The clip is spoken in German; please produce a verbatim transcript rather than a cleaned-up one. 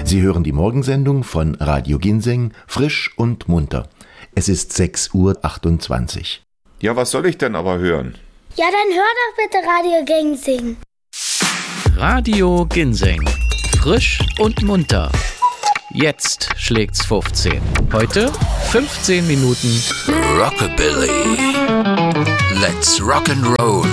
Sie hören die Morgensendung von Radio Ginseng, frisch und munter. Es ist sechs Uhr achtundzwanzig. Ja, was soll ich denn aber hören? Ja, dann hör doch bitte Radio Ginseng. Radio Ginseng, frisch und munter. Jetzt schlägt's fünfzehn. Heute fünfzehn Minuten Rockabilly. Let's rock and roll.